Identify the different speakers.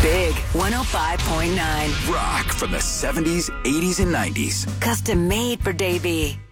Speaker 1: Big 105.9.
Speaker 2: Rock from the 70s, 80s, and 90s.
Speaker 1: Custom made for Davey.